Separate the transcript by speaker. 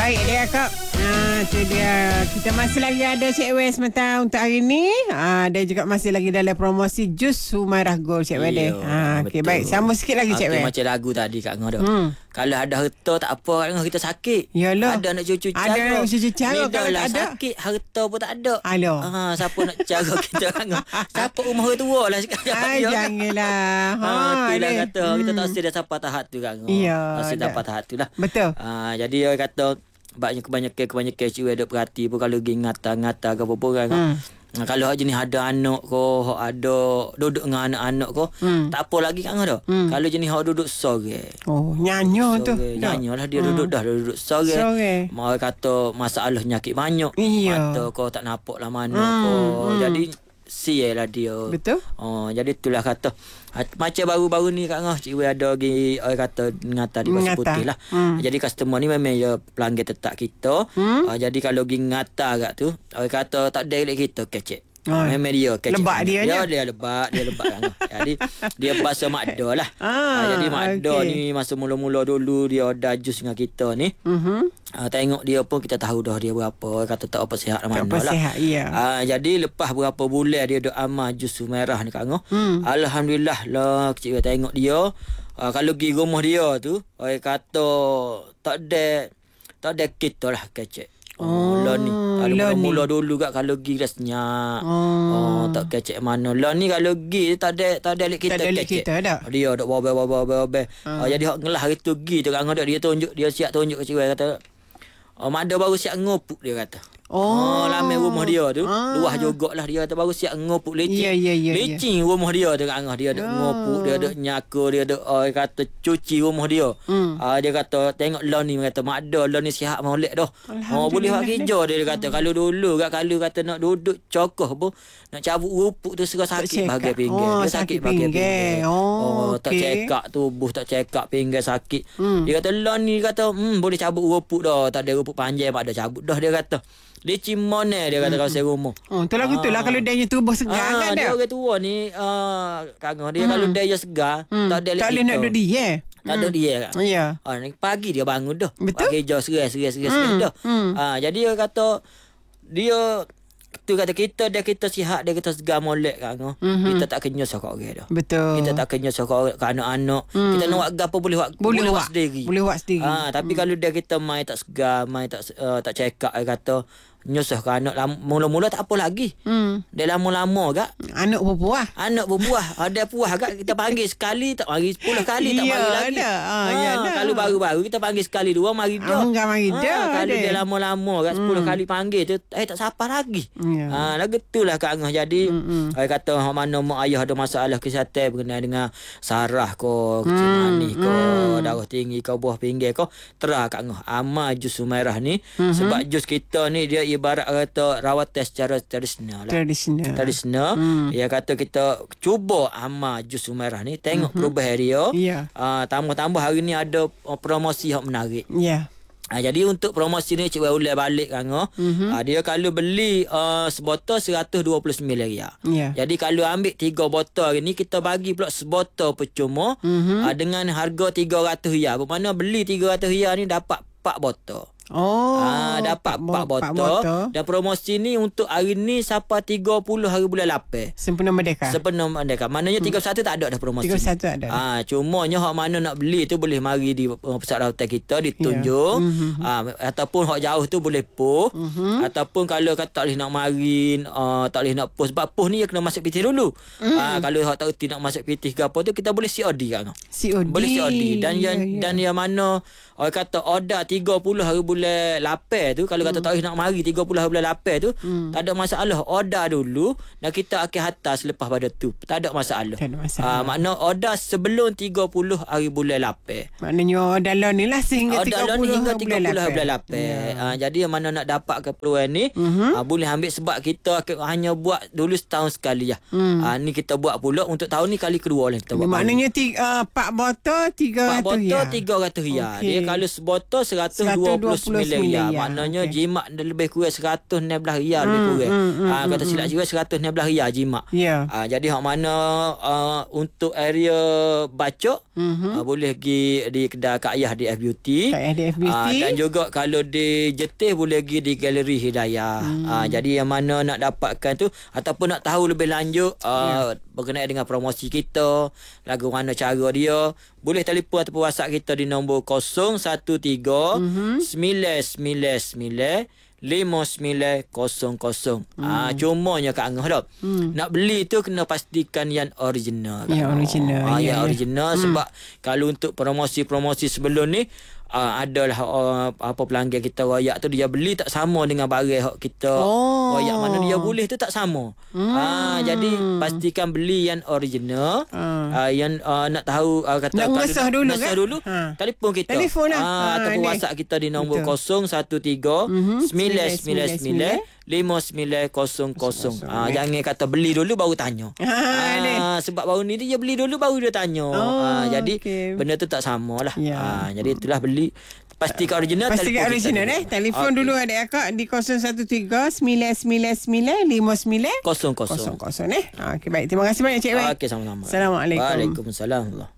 Speaker 1: Baik dia kak. Tu dia. Kita masih lagi ada Cik Wes Mata untuk hari ni. Dia juga masih lagi dalam promosi jus Humairah Gold Cik Wes dia. Okey baik. Sambung sikit lagi Cik Wes.
Speaker 2: Macam lagu tadi Kak Ngah dah. Kalau ada harta tak apa Kak Ngah, kita sakit.
Speaker 1: Yalah.
Speaker 2: Ada nak cucu cara.
Speaker 1: Ada nak cucu cara kalau tak ada.
Speaker 2: Sakit harta pun tak ada.
Speaker 1: Aloh.
Speaker 2: Siapa nak cara kita Kak Ngah? Siapa rumah orang tua lah sekarang.
Speaker 1: Janganlah.
Speaker 2: Itulah kata kita tak sedia sampai tahap tu Kak Ngah.
Speaker 1: Ya.
Speaker 2: Tak sedia sampai tahap tu lah.
Speaker 1: Betul.
Speaker 2: Jadi dia kata kebanyakan cik ada perhati pun kalau pergi ngata-ngata ke apa-apa kan. Kalau hak jenis ada anak ko, hak ada duduk dengan anak-anak ko, tak apa lagi kan dah. Kalau jenis hak duduk sore.
Speaker 1: Oh, nyanyo tu.
Speaker 2: Nyanyolah dia duduk sore. Mau kata masalah penyakit banyak. Mata ko tak nampak lah mana ko. Jadi sialah dia.
Speaker 1: Betul.
Speaker 2: Jadi itulah kata macam baru-baru ni Kak Ngah Cik Wei ada lagi kata ngata di Pasir Putih lah. Jadi customer ni memang dia pelanggan tetap kita. Jadi kalau pergi ngata kat tu kata tak ada elok kita kecek. Memang dia kecek.
Speaker 1: Lebak dia
Speaker 2: lebat Kak Ngah. Jadi dia bahasa Makda lah. Jadi Makda ni masa mula-mula dulu dia order jus dengan kita ni. Tengok dia pun kita tahu dah dia berapa. Kata tak apa sihat mana lah.
Speaker 1: Sihat, ya.
Speaker 2: Jadi lepas berapa bulan dia duk amal jus Humairah ni Kak Ngah. Alhamdulillah lah Cik tengok dia. Kalau pergi rumah dia tu kata tak ada kita lah kecek. Lah ni kalau mula dulu kat kalau pergi dah senyap. Tak kecek mana. Lah ni kalau pergi tak ada kita kecek. Dia duk bawa. Jadi hak ngelah hari tu pergi tu Kak Ngah dia tunjuk dia siap tunjuk ke Cik kata Mada baru siap ngopuk dia kata. Lamai rumah dia tu. Luah jugalah dia kata baru siap ngopuk lecing. Lecing rumah dia tu Kak Ngah. Dia ada ngopuk, dia ada nyaka, dia ada kata cuci rumah dia. Dia kata tengok lah ni kata Mada lah ni sihat molek dah. Boleh hak kerja dia kata. Kalau dulu kalau kata nak duduk cokoh pun nak cabut rupuk tu serah sakit bahagian pinggir. Dia sakit bahagian pinggir. Tak cekak tubuh, tak cekak pinggir sakit. Dia kata lah ni kata boleh cabut rupuk dah. Tak ada rupuk panjang mak dah cabut dah dia kata. Dia cimone dia kata kawasan rumah.
Speaker 1: Itulah gitulah kalau dia tubuh segar kan
Speaker 2: dia orang tua ni Kak Ngah dia kalau dia segar tak ada
Speaker 1: tak boleh nak duduk dia.
Speaker 2: Tak ada dia kan.
Speaker 1: Ya.
Speaker 2: Pagi dia bangun dah.
Speaker 1: Betul.
Speaker 2: Kerja serai dah. Jadi dia kata dia tu kata kita sihat, dia kita segar molek Kak Ngah. Kita tak kena sokok orang dah.
Speaker 1: Betul.
Speaker 2: Kita tak kena sokok ke anak-anak. Kita nak buat gapo boleh buat sendiri.
Speaker 1: Boleh buat sendiri.
Speaker 2: Tapi kalau dia kita mai tak segar, mai tak check up kata nyusah ke anak mula-mula tak apa lagi. Dia lama-lama gak
Speaker 1: anak berbuah.
Speaker 2: Ada puas gak kita panggil sekali tak mari 10 kali tak mari lagi. Kalau baru-baru kita panggil sekali dua mari dah.
Speaker 1: Enggak mari dah.
Speaker 2: Kalau dia lama-lama gak 10 kali panggil tu tak sapa lagi. Lagu itulah Kak Ngah. Jadi kata mana mak ayah ada masalah kesihatan berkenaan dengan saraf ko, kecil manis ko, darah tinggi ko, buah pinggir ko, terah Kak Ngah amal jus Humairah ni. Sebab jus kita ni dia ibarat kata rawatan secara tradisional. Dia kata kita cuba amal jus Humairah ni tengok perubahan dia. Tambah-tambah hari ni ada promosi yang menarik. Jadi untuk promosi ni Cik Ulai balik Kak Ngah. Dia kalau beli sebotol RM129. Jadi kalau ambil 3 botol hari ni kita bagi pula sebotol percuma dengan harga RM300. Bermakna beli RM300 ni dapat 4 botol. Dapat 4 botol. Dan promosi ni untuk hari ni sampai 30 hari bulan 8.
Speaker 1: Sempena Merdeka.
Speaker 2: Maknanya 31 tak ada dah promosi.
Speaker 1: 31 tak ada.
Speaker 2: Cumanya hak mana nak beli tu boleh mari di pusat rawatan kita ditunjuk. Ataupun hak jauh tu boleh post. Ataupun kalau kata tak boleh nak mari, tak boleh nak post. Sebab post ni dia kena masuk PT dulu. Kalau hak tak reti nak masuk PT ke apa tu kita boleh COD kan. Boleh COD. Dan yang mana orang kata order 30 hari bulan 8 tu, kalau kata tak nak mari 30 hari bulan 8 tu, tak ada masalah. Order dulu dan kita akan hantar selepas pada tu. Tak ada masalah. Makna order sebelum 30 hari bulan 8.
Speaker 1: Maknanya order lah ni lah sehingga 30
Speaker 2: hari bulan 8. Jadi yang mana nak dapat keperluan ni boleh ambil sebab kita hanya buat dulu setahun sekali lah. Ni kita buat pula untuk tahun ni kali kedua lah kita buat.
Speaker 1: Maknanya 4 botol 300
Speaker 2: riyal. Dia kalau sebotol 129. riyal. Maknanya jimat dia lebih kurang 116 riyal lebih kurang. Kata silap kira 116 riyal jimat. Jadi hak mana untuk area bacok boleh pergi di kedai Kak Ayah di FBT. Dan juga kalau di Jetih boleh pergi di Galeri Hidayah. Jadi yang mana nak dapatkan tu ataupun nak tahu lebih lanjut berkenaan dengan promosi kita, lagu mana cara dia, boleh telefon ataupun WhatsApp kita di nombor 013 999 5900. Cumanya Kak Angah dah. Nak beli tu kena pastikan yang original. Yang original sebab kalau untuk promosi-promosi sebelum ni adalah apa pelanggan kita royak tu dia beli tak sama dengan barang hak kita royak mana dia boleh tu tak sama. Jadi pastikan beli yang original. Yang nak tahu kata
Speaker 1: nak ngesah dulu
Speaker 2: telefon kita ataupun WhatsApp kita di nombor 013 999 5900. Jangan kata beli dulu baru tanya. Sebab baru ni dia beli dulu baru dia tanya. Jadi benda tu tak samalah. Jadi itulah beli pastikan original.
Speaker 1: Pastikan original telefon dulu adik akak di 013 999 5900. Okey baik, terima kasih banyak Cik Wen.
Speaker 2: Okey, sama-sama.
Speaker 1: Assalamualaikum.
Speaker 2: Waalaikumsalam.